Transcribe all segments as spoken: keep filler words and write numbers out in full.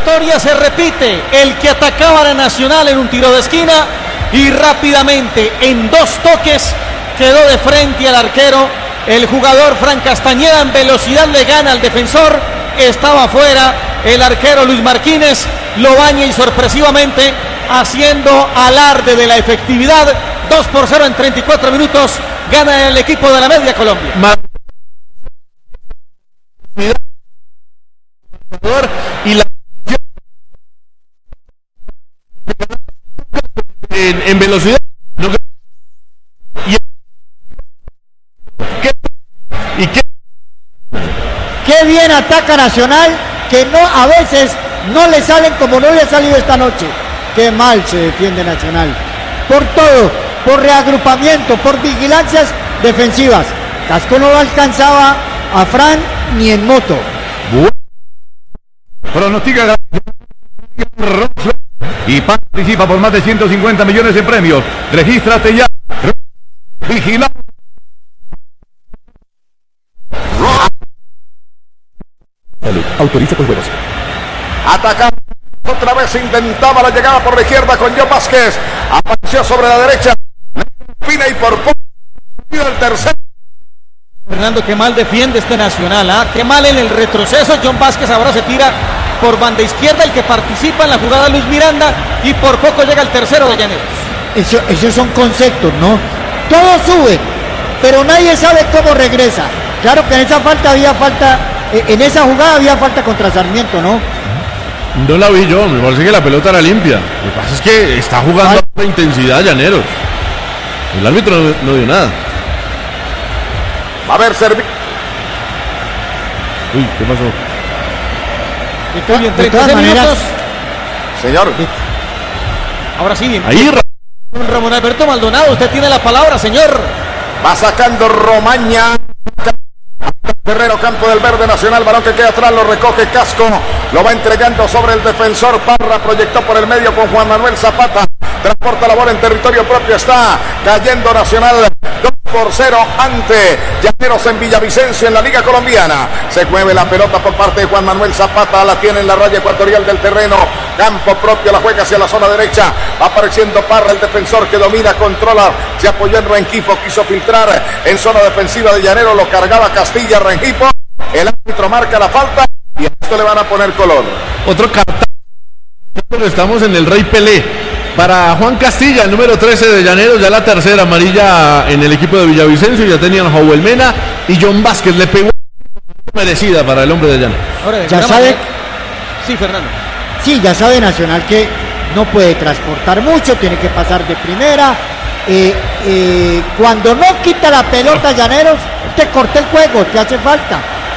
historia se repite. El que atacaba a Nacional en un tiro de esquina y rápidamente en dos toques quedó de frente al arquero. El jugador Fran Castañeda en velocidad le gana al defensor. Estaba fuera el arquero Luis Marquínez, lo baña y sorpresivamente haciendo alarde de la efectividad. dos por cero en treinta y cuatro minutos gana el equipo de la Media Colombia. Y la en, en velocidad no, y, ¿qué, y qué qué bien ataca Nacional, que no a veces no le salen como no le ha salido esta noche. Qué mal se defiende Nacional por todo, por reagrupamiento, por vigilancias defensivas. Casco no alcanzaba a Fran ni en moto. Pronostica y participa por más de ciento cincuenta millones de premios. Regístrate ya. Vigila. Autoriza con juegos. Atacando otra vez, intentaba la llegada por la izquierda con John Vázquez. Apareció sobre la derecha. Fina y por poco el tercero. Fernando, qué mal defiende este Nacional, ¿ah? Qué mal en el retroceso. John Vázquez ahora se tira por banda izquierda, el que participa en la jugada Luis Miranda, y por poco llega el tercero de Llaneros. Eso, esos son conceptos, ¿no? Todos suben, pero nadie sabe cómo regresa. Claro que en esa falta había falta, en esa jugada había falta contra Sarmiento, ¿no? No la vi yo, me parece que la pelota era limpia. Lo que pasa es que está jugando a intensidad Llaneros. El árbitro no, no dio nada. Va a haber servicio. Uy, ¿qué pasó? Muy bien, treinta minutos. Señor. Ahora sí, bien. Ahí Ramón Alberto Maldonado, usted tiene la palabra, señor. Va sacando Romaña. Terreno, campo del Verde Nacional, balón que queda atrás, lo recoge Casco, lo va entregando sobre el defensor Parra, proyectó por el medio con Juan Manuel Zapata, transporta la bola en territorio propio, está cayendo Nacional dos por cero ante Llaneros en Villavicencio en la Liga Colombiana. Se mueve la pelota por parte de Juan Manuel Zapata, la tiene en la raya ecuatorial del terreno, campo propio, la juega hacia la zona derecha, va apareciendo Parra, el defensor que domina, controla, se apoyó en Rengifo, quiso filtrar en zona defensiva de Llaneros, lo cargaba Castilla, Rengifo, el árbitro marca la falta y a esto le van a poner color. Otro cartón. Estamos en el Rey Pelé. Para Juan Castilla, el número trece de Llaneros, ya la tercera amarilla en el equipo de Villavicencio. Ya tenían a Joel Mena y John Vázquez. Le pegó merecida para el hombre de Llaneros. Ahora, ya sabe. Sí, Fernando. Sí, ya sabe Nacional que no puede transportar mucho, tiene que pasar de primera. Eh, eh, cuando no quita la pelota Llaneros, te corta el juego, te hace falta.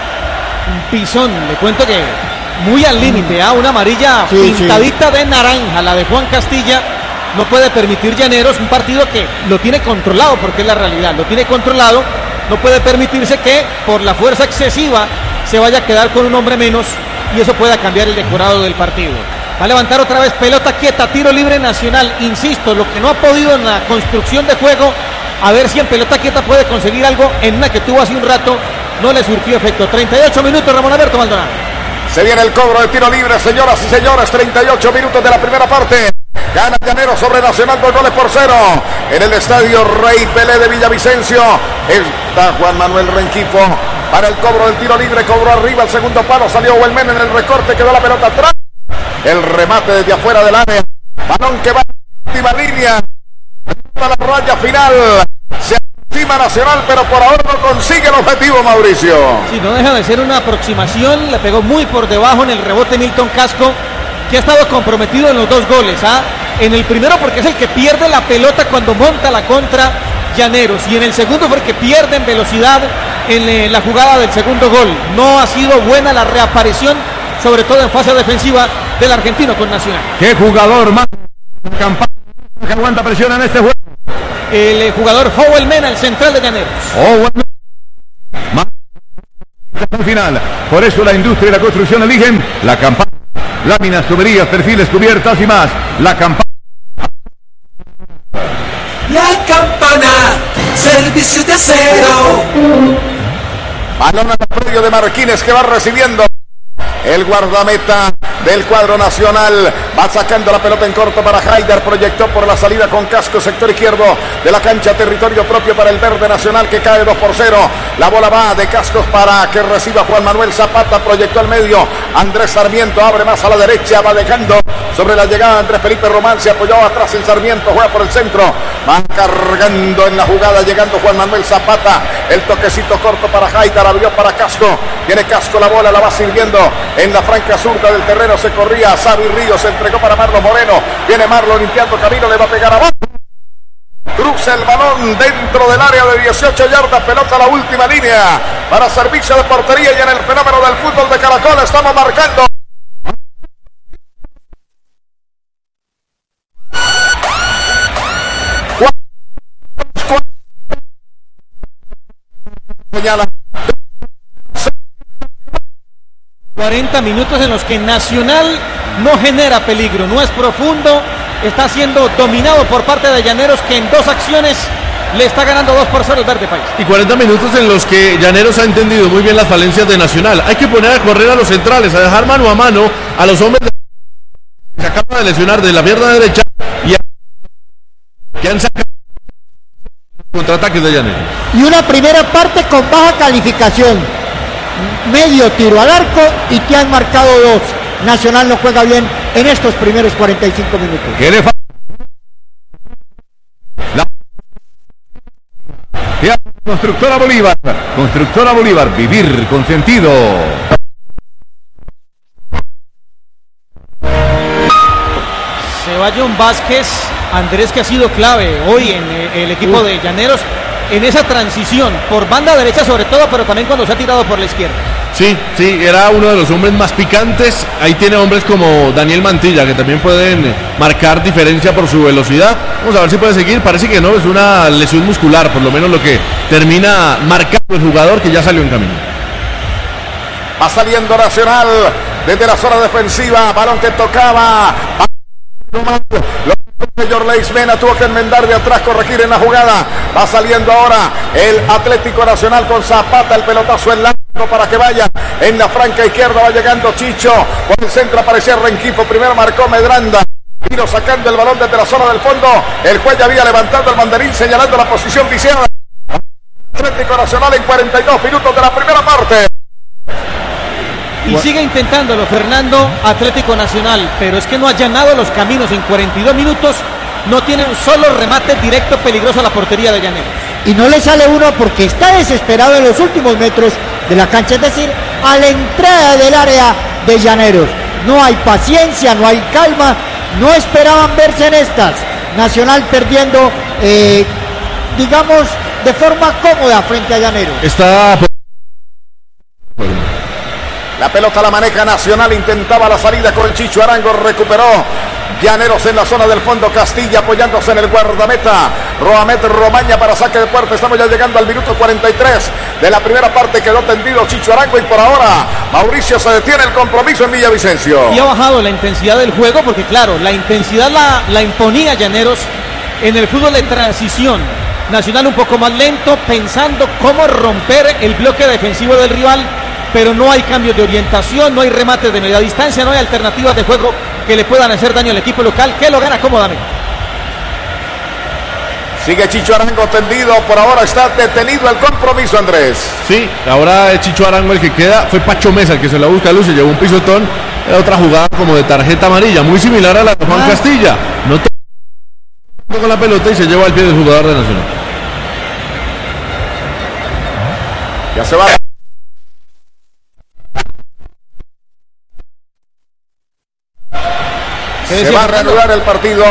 Un pisón, le cuento que muy al límite, ¿ah? Una amarilla sí, pintadita sí. de naranja, la de Juan Castilla. No puede permitir Llaneros un partido que lo tiene controlado, porque es la realidad, lo tiene controlado. No puede permitirse que por la fuerza excesiva se vaya a quedar con un hombre menos y eso pueda cambiar el decorado del partido. Va a levantar otra vez pelota quieta, tiro libre Nacional. Insisto, lo que no ha podido en la construcción de juego, a ver si en pelota quieta puede conseguir algo. En una que tuvo hace un rato no le surtió efecto. treinta y ocho minutos, Ramón Alberto Maldonado. Se viene el cobro de tiro libre, señoras y señores. treinta y ocho minutos de la primera parte. Gana Llaneros sobre Nacional, dos goles por cero. En el estadio Rey Pelé de Villavicencio está Juan Manuel Rengifo para el cobro del tiro libre. Cobró arriba el segundo palo, salió Huelmen en el recorte, quedó la pelota atrás. El remate desde afuera del área. Balón que va a la última línea. A la raya final. Se aproxima Nacional, pero por ahora no consigue el objetivo, Mauricio. Sí, no deja de ser una aproximación. Le pegó muy por debajo en el rebote Milton Casco, que ha estado comprometido en los dos goles. ¿ah? En el primero porque es el que pierde la pelota cuando monta la contra Llaneros. Y en el segundo porque pierde en velocidad en la jugada del segundo gol. No ha sido buena la reaparición, sobre todo en fase defensiva, del argentino con Nacional. ¿Qué jugador más campaña que aguanta presión en este juego? El jugador Joel Mena, el central de Llaneros. Joel Mena. Al final. Por eso la industria y la construcción eligen la campaña. Láminas, tuberías, perfiles, cubiertas y más. La campana. La campana, servicio de acero. Balón al predio de Marquínez que va recibiendo. el guardameta del cuadro nacional. Va sacando la pelota en corto para Haider, proyectó por la salida con Casco, sector izquierdo de la cancha, territorio propio para el verde nacional que cae dos por cero. La bola va de Cascos para que reciba Juan Manuel Zapata, proyectó al medio. Andrés Sarmiento abre más a la derecha, va dejando sobre la llegada Andrés Felipe Román, se apoyó atrás en Sarmiento, juega por el centro, va cargando en la jugada, llegando Juan Manuel Zapata, el toquecito corto para Haider, abrió para Casco, viene Casco, la bola la va sirviendo en la franca zurda del terreno, se corría Xavi Ríos, se entregó para Marlon Moreno, viene Marlon limpiando camino, le va a pegar abajo. Cruza el balón dentro del área de dieciocho yardas, pelota a la última línea para servicio de portería, y en el fenómeno del fútbol de Caracol estamos marcando. cuarenta minutos en los que Nacional no genera peligro, no es profundo, está siendo dominado por parte de Llaneros, que en dos acciones le está ganando dos por cero el Verde País. Y cuarenta minutos en los que Llaneros ha entendido muy bien las falencias de Nacional. Hay que poner a correr a los centrales, a dejar mano a mano a los hombres que se acaban de lesionar de la pierna derecha y a... que han sacado contraataques de Llaneros. Y una primera parte con baja calificación, medio tiro al arco y que han marcado dos. Nacional no juega bien en estos primeros cuarenta y cinco minutos. ¿Qué le falta? La... Constructora Bolívar, Constructora Bolívar, vivir con sentido. Se va John Vázquez, Andrés, que ha sido clave hoy en el equipo de Llaneros en esa transición por banda derecha sobre todo, pero también cuando se ha tirado por la izquierda. Sí, sí, era uno de los hombres más picantes. Ahí tiene hombres como Daniel Mantilla, que también pueden marcar diferencia por su velocidad. Vamos a ver si puede seguir. Parece que no, es una lesión muscular, por lo menos lo que termina marcando el jugador, que ya salió en camino. Va saliendo Nacional desde la zona defensiva, balón que tocaba. Yorleis Mena tuvo que enmendar de atrás, corregir en la jugada. Va saliendo ahora el Atlético Nacional con Zapata, el pelotazo en largo para que vaya en la franca izquierda. Va llegando Chicho, por el centro aparecía Renquifo, primero marcó Medranda, vino sacando el balón desde la zona del fondo. El juez ya había levantado el banderín señalando la posición viciada. Atlético Nacional en cuarenta y dos minutos de la primera parte. Y sigue intentándolo Fernando, Atlético Nacional, pero es que no ha allanado los caminos en cuarenta y dos minutos, no tiene un solo remate directo peligroso a la portería de Llaneros. Y no le sale uno porque está desesperado en los últimos metros de la cancha, es decir, a la entrada del área de Llaneros. No hay paciencia, no hay calma, no esperaban verse en estas. Nacional perdiendo, eh, digamos, de forma cómoda frente a Llaneros. Está... La pelota la maneja Nacional, intentaba la salida con el Chicho Arango, recuperó Llaneros en la zona del fondo, Castilla apoyándose en el guardameta, Roamet Romaña para saque de puerta. Estamos ya llegando al minuto cuarenta y tres de la primera parte, quedó tendido Chicho Arango y por ahora Mauricio se detiene el compromiso en Villavicencio. Y ha bajado la intensidad del juego porque claro, la intensidad la, la imponía Llaneros en el fútbol de transición. Nacional un poco más lento, pensando cómo romper el bloque defensivo del rival, pero no hay cambios de orientación, no hay remates de media distancia, no hay alternativas de juego que le puedan hacer daño al equipo local, que lo gana cómodamente. Sigue Chicho Arango tendido, por ahora está detenido el compromiso, Andrés. Sí, ahora es Chicho Arango el que queda, fue Pacho Mesa el que se la busca a luz, se llevó un pisotón, era otra jugada como de tarjeta amarilla, muy similar a la de Juan ah. Castilla, no to- con la pelota y se lleva al pie del jugador de Nacional. Ya se va. Se va a reanudar el partido.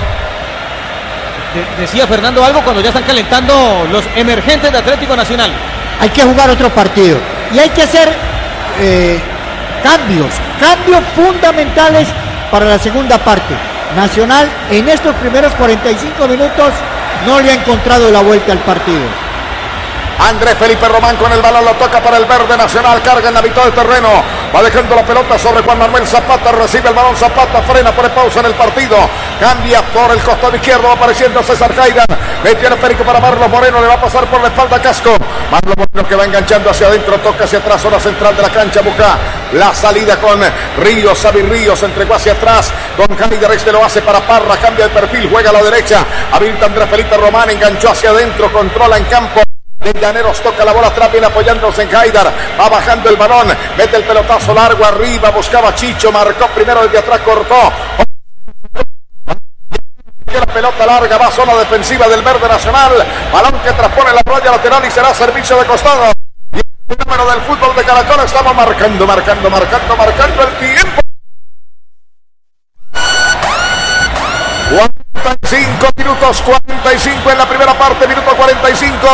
De- decía Fernando algo cuando ya están calentando los emergentes de Atlético Nacional. Hay que jugar otro partido y hay que hacer eh, cambios, cambios fundamentales para la segunda parte. Nacional en estos primeros cuarenta y cinco minutos no le ha encontrado la vuelta al partido. Andrés Felipe Román con el balón, lo toca para el verde Nacional, carga en la mitad del terreno, va dejando la pelota sobre Juan Manuel Zapata, recibe el balón Zapata, frena, pone pausa en el partido, cambia por el costado izquierdo, va apareciendo César Haydar, metió el esférico para Marlos Moreno, le va a pasar por la espalda a Casco, Marlos Moreno que va enganchando hacia adentro, toca hacia atrás, zona central de la cancha, busca la salida con Ríos, Xavi Ríos, entregó hacia atrás, con Haydar, este lo hace para Parra, cambia el perfil, juega a la derecha, habilita Andrés Felipe Román, enganchó hacia adentro, controla en campo de Llaneros, toca la bola atrás, viene apoyándose en Haydar, va bajando el balón, mete el pelotazo largo arriba, buscaba Chicho, marcó primero desde atrás, cortó, la pelota larga, va a zona defensiva del Verde Nacional, balón que transpone la raya lateral y será servicio de costado, y el número del fútbol de Caracol, estamos marcando, marcando, marcando, marcando el tiempo. cuarenta y cinco minutos, cuarenta y cinco en la primera parte, minuto cuarenta y cinco.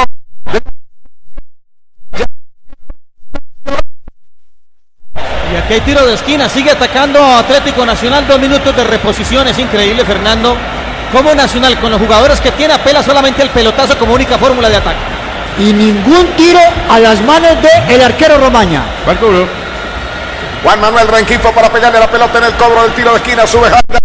Y aquí hay tiro de esquina, sigue atacando Atlético Nacional, dos minutos de reposición, es increíble, Fernando, como Nacional con los jugadores que tiene apela solamente el pelotazo como única fórmula de ataque. Y ningún tiro a las manos del arquero Romaña. ¿Cuál cobró? Juan Manuel Rengifo para pegarle la pelota en el cobro del tiro de esquina, sube Haydar.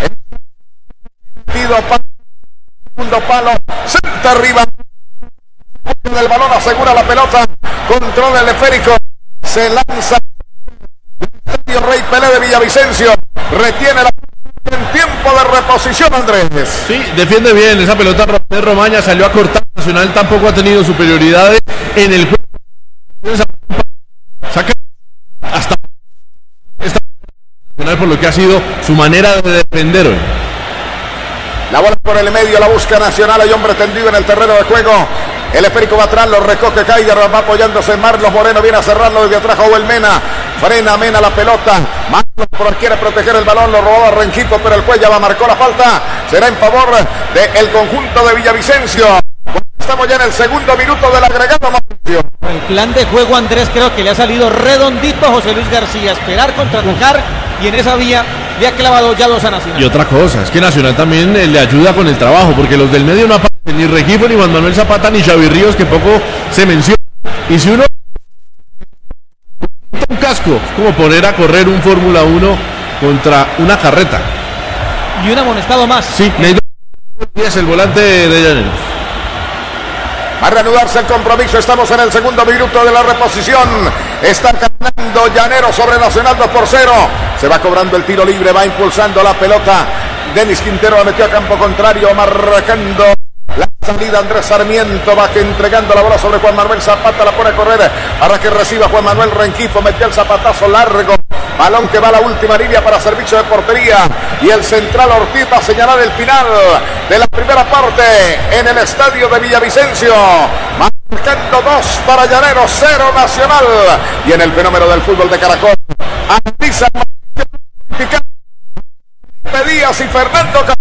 Segundo palo, senta arriba del balón, asegura la pelota, controla el esférico, se lanza el estadio Rey Pelé de Villavicencio, retiene la en tiempo de reposición, Andrés. Sí, defiende bien esa pelota. Román Romaña salió a cortar. Nacional tampoco ha tenido superioridades en el juego. Saca hasta esta Nacional por lo que ha sido su manera de defender hoy. La bola por el medio, la busca Nacional, hay hombre tendido en el terreno de juego. El esférico va atrás, lo recoge Haydar, va apoyándose en Marlos Moreno, viene a cerrarlo desde atrás Joel Mena, frena Mena la pelota, Marlos quiere proteger el balón, lo robaba Rengifo, pero el Cuellar marcó la falta, será en favor del conjunto de Villavicencio. Estamos ya en el segundo minuto del agregado, Mauricio. El plan de juego, Andrés, creo que le ha salido redondito a José Luis García, esperar, contraatacar, y en esa vía le ha clavado ya dos a Nacional. Y otra cosa, es que Nacional también eh, le ayuda con el trabajo, porque los del medio no aparecen, ni Rengifo, ni Juan Manuel Zapata, ni Xavi Ríos, que poco se menciona. Y si uno un casco, es como poner a correr un Fórmula uno contra una carreta. Y un amonestado más. Sí, es el volante de Llaneros. Va a reanudarse el compromiso, estamos en el segundo minuto de la reposición, está ganando Llaneros sobre Nacional dos por cero, se va cobrando el tiro libre, va impulsando la pelota, Denis Quintero la metió a campo contrario, marcando la salida Andrés Sarmiento, va que entregando la bola sobre Juan Manuel Zapata, la pone a correr para que reciba Juan Manuel Rengifo, metió el zapatazo largo, balón que va a la última línea para servicio de portería, y el central Ortiz va a señalar el final de la primera parte en el estadio de Villavicencio, marcando dos para Llaneros, cero Nacional, y en el fenómeno del fútbol de Caracol, analiza Díaz y Fernando Car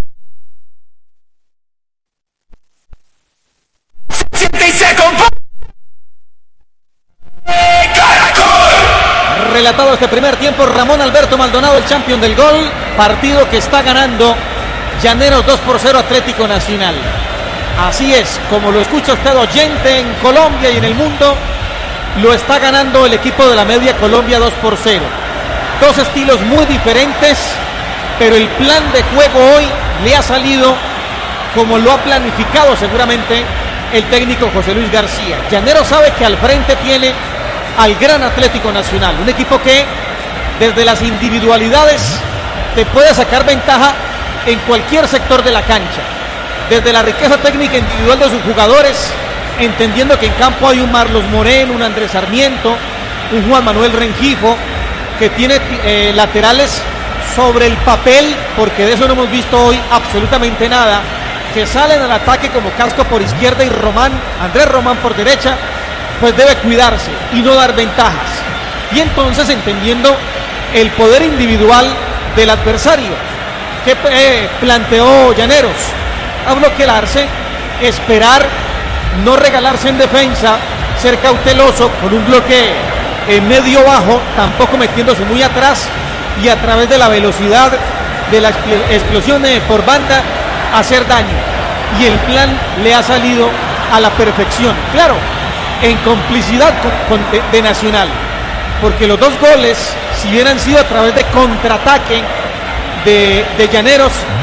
Relatado este primer tiempo, Ramón Alberto Maldonado, el campeón del gol, partido que está ganando Llaneros dos por cero Atlético Nacional. Así es, como lo escucha usted oyente en Colombia y en el mundo, lo está ganando el equipo de la Media Colombia dos por cero. Dos estilos muy diferentes, pero el plan de juego hoy le ha salido como lo ha planificado seguramente el técnico José Luis García. Llaneros sabe que al frente tiene al gran Atlético Nacional, un equipo que desde las individualidades te puede sacar ventaja en cualquier sector de la cancha, desde la riqueza técnica individual de sus jugadores, entendiendo que en campo hay un Marlos Moreno, un Andrés Sarmiento, un Juan Manuel Rengifo, que tiene eh, laterales sobre el papel, porque de eso no hemos visto hoy absolutamente nada, que salen al ataque como Casco por izquierda y Román, Andrés Román por derecha, pues debe cuidarse y no dar ventajas. Y entonces, entendiendo el poder individual del adversario, que eh, planteó Llaneros, a bloquearse, esperar, no regalarse en defensa, ser cauteloso con un bloque en medio bajo, tampoco metiéndose muy atrás, y a través de la velocidad de la explosión por banda hacer daño. Y el plan le ha salido a la perfección, claro, en complicidad con, con de, de Nacional, porque los dos goles, si hubieran sido a través de contraataque de, de Llaneros,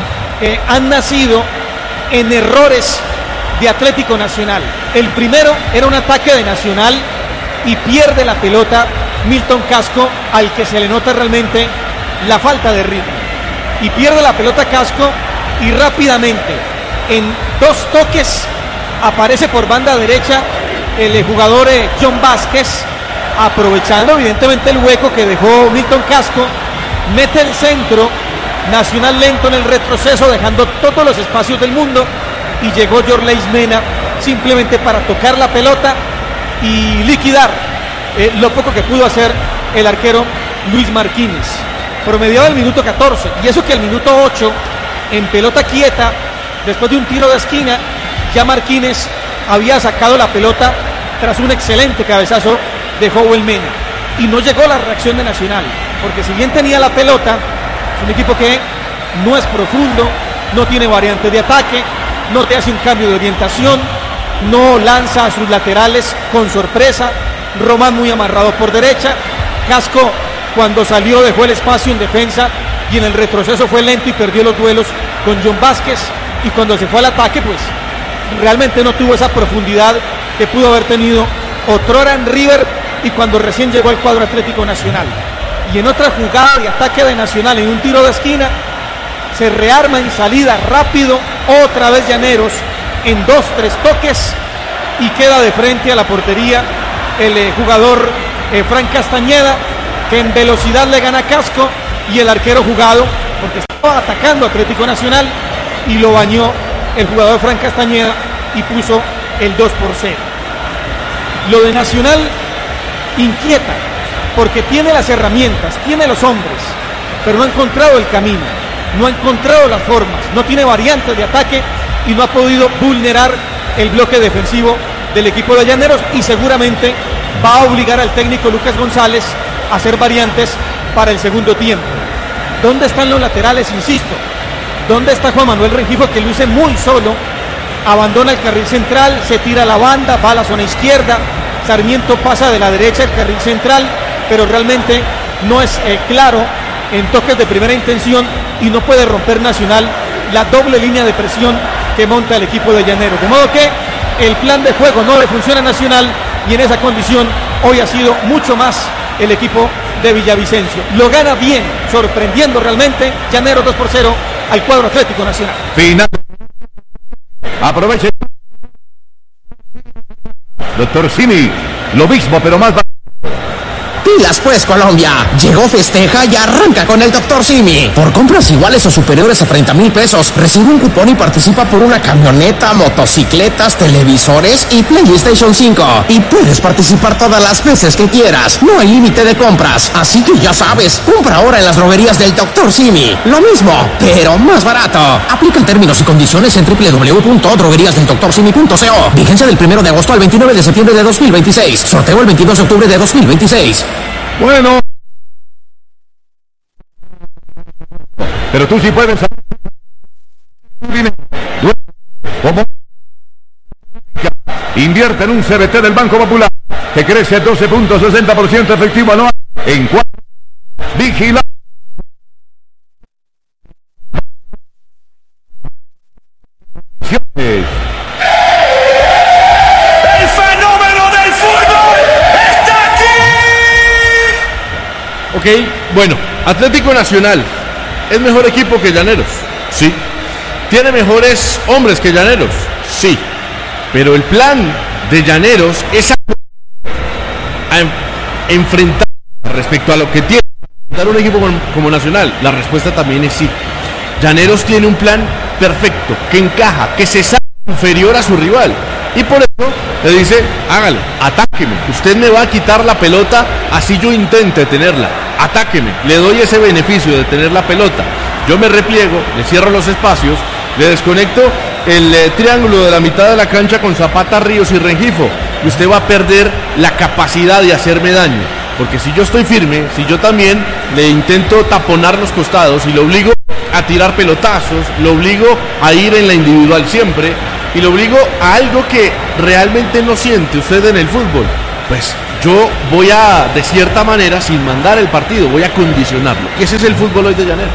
eh, han nacido en errores de Atlético Nacional. El primero era un ataque de Nacional y pierde la pelota Milton Casco, al que se le nota realmente la falta de ritmo. Y pierde la pelota Casco y rápidamente, en dos toques, aparece por banda derecha el jugador eh, John Vázquez, aprovechando evidentemente el hueco que dejó Milton Casco, mete el centro. Nacional lento en el retroceso, dejando todos los espacios del mundo, y llegó Yorleis Mena simplemente para tocar la pelota y liquidar eh, lo poco que pudo hacer el arquero Luis Marquines. Promediaba el minuto catorce, y eso que el minuto ocho, en pelota quieta, después de un tiro de esquina, ya Marquines había sacado la pelota tras un excelente cabezazo de Howell Mena, y no llegó la reacción de Nacional, porque si bien tenía la pelota, un equipo que no es profundo, no tiene variante de ataque, no te hace un cambio de orientación, no lanza a sus laterales con sorpresa. Román muy amarrado por derecha. Casco, cuando salió, dejó el espacio en defensa, y en el retroceso fue lento y perdió los duelos con John Vázquez. Y cuando se fue al ataque, pues realmente no tuvo esa profundidad que pudo haber tenido otrora en River y cuando recién llegó al cuadro Atlético Nacional. Y en otra jugada de ataque de Nacional, en un tiro de esquina, se rearma en salida rápido, otra vez Llaneros, en dos, tres toques, y queda de frente a la portería el eh, jugador eh, Frank Castañeda, que en velocidad le gana Casco, y el arquero jugado, porque estaba atacando Atlético Nacional, y lo bañó el jugador Frank Castañeda y puso el dos por cero. Lo de Nacional inquieta, porque tiene las herramientas, tiene los hombres, pero no ha encontrado el camino, no ha encontrado las formas, no tiene variantes de ataque y no ha podido vulnerar el bloque defensivo del equipo de Llaneros, y seguramente va a obligar al técnico Lucas González a hacer variantes para el segundo tiempo. ¿Dónde están los laterales? Insisto, ¿dónde está Juan Manuel Rengifo, que luce muy solo? Abandona el carril central, se tira a la banda, va a la zona izquierda. Sarmiento pasa de la derecha al carril central, pero realmente no es eh, claro en toques de primera intención, y no puede romper Nacional la doble línea de presión que monta el equipo de Llaneros. De modo que el plan de juego no le funciona a Nacional, y en esa condición hoy ha sido mucho más el equipo de Villavicencio. Lo gana bien, sorprendiendo realmente Llaneros dos por cero al cuadro Atlético Nacional. Final. Aproveche. Doctor Simi, lo mismo pero más barato. Pilas pues, Colombia. Llegó, festeja y arranca con el doctor Simi. Por compras iguales o superiores a treinta mil pesos, recibe un cupón y participa por una camioneta, motocicletas, televisores y PlayStation cinco. Y puedes participar todas las veces que quieras. No hay límite de compras. Así que ya sabes, compra ahora en las droguerías del doctor Simi. Lo mismo, pero más barato. Aplican términos y condiciones en doble u doble u doble u punto droguerías del doctor simi punto co. Vigencia del primero de agosto al veintinueve de septiembre de dos mil veintiséis. Sorteo el veintidós de octubre de dos mil veintiséis. Bueno, pero tú sí puedes saber como invierte en un C B T del Banco Popular que crece doce punto sesenta por ciento efectivo anual en cuatro. Vigila. El fenómeno del fútbol está aquí. Ok, bueno, Atlético Nacional es mejor equipo que Llaneros, sí. ¿Tiene mejores hombres que Llaneros? Sí. Pero el plan de Llaneros es a, a enfrentar respecto a lo que tiene dar un equipo como, como Nacional. La respuesta también es sí. Llaneros tiene un plan perfecto, que encaja, que se sabe inferior a su rival. Y por eso le dice, hágale, atáqueme. Usted me va a quitar la pelota, así yo intente tenerla. Atáqueme, le doy ese beneficio de tener la pelota. Yo me repliego, le cierro los espacios, le desconecto el eh, triángulo de la mitad de la cancha con Zapata, Ríos y Rengifo. Y usted va a perder la capacidad de hacerme daño. Porque si yo estoy firme, si yo también le intento taponar los costados y lo obligo a tirar pelotazos, lo obligo a ir en la individual siempre y lo obligo a algo que realmente no siente usted en el fútbol, pues yo voy a, de cierta manera, sin mandar el partido, voy a condicionarlo. Y ese es el fútbol hoy de Llaneros.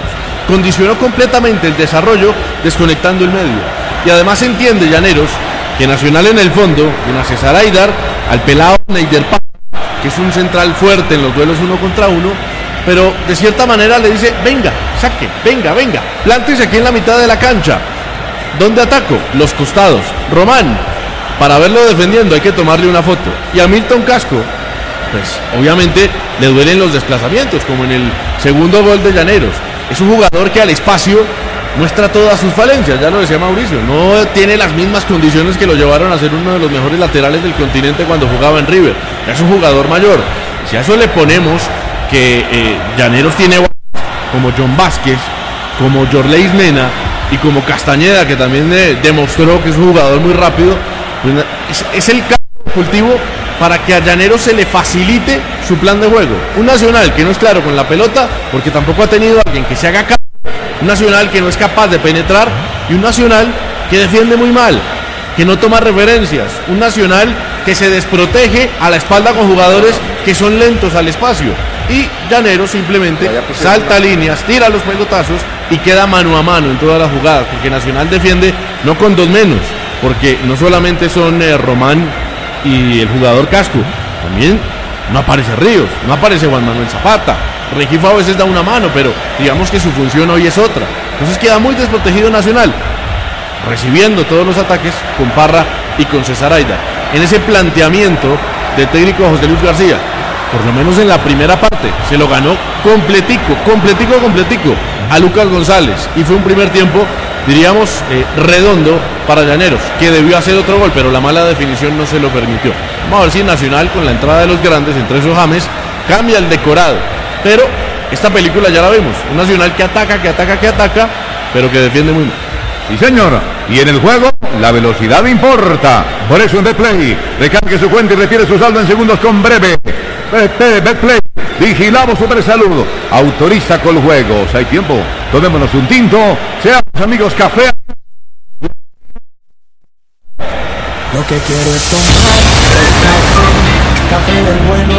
condicionó completamente el desarrollo desconectando el medio. Y además entiende Llaneros que Nacional en el fondo tiene a César Aidar, al pelado Neider Parra, que es un central fuerte en los duelos uno contra uno, pero de cierta manera le dice, venga, saque, venga, venga, plántese aquí en la mitad de la cancha. ¿Dónde ataco? Los costados. Román, para verlo defendiendo hay que tomarle una foto. Y a Milton Casco, pues obviamente le duelen los desplazamientos, como en el segundo gol de Llaneros. Es un jugador que al espacio muestra todas sus falencias, ya lo decía Mauricio, no tiene las mismas condiciones que lo llevaron a ser uno de los mejores laterales del continente cuando jugaba en River. Es un jugador mayor. Si a eso le ponemos que eh, Llaneros tiene como John Vázquez, como Yorleis Mena y como Castañeda, que también eh, demostró que es un jugador muy rápido, pues, es, es el campo cultivo para que a Llaneros se le facilite su plan de juego. Un Nacional que no es claro con la pelota, porque tampoco ha tenido a alguien que se haga cargo. Un Nacional que no es capaz de penetrar y un Nacional que defiende muy mal, que no toma referencias. Un Nacional que se desprotege a la espalda con jugadores que son lentos al espacio. Y Llaneros simplemente salta líneas, tira los pelotazos y queda mano a mano en todas las jugadas, porque Nacional defiende no con dos menos, porque no solamente son eh, Román y el jugador Casco, también no aparece Ríos, no aparece Juan Manuel Zapata. Rengifo a veces da una mano, pero digamos que su función hoy es otra. Entonces queda muy desprotegido Nacional, recibiendo todos los ataques con Parra y con César Aidar. En ese planteamiento del técnico José Luis García, por lo menos en la primera parte, se lo ganó completico, completico, completico a Lucas González. Y fue un primer tiempo, diríamos, eh, redondo para Llaneros, que debió hacer otro gol, pero la mala definición no se lo permitió. Vamos a ver si Nacional, con la entrada de los grandes, entre esos James, cambia el decorado. Pero esta película ya la vemos, un Nacional que ataca, que ataca, que ataca, pero que defiende muy mal. Sí, señor. Y en el juego, la velocidad importa. Por eso en Betplay, recargue su cuenta y retire su saldo en segundos con breve. Betplay, vigilamos Super Salud. Autoriza con juegos. Hay tiempo. Tomémonos un tinto. Seamos amigos, café. Lo que quiero es tomar café, café del bueno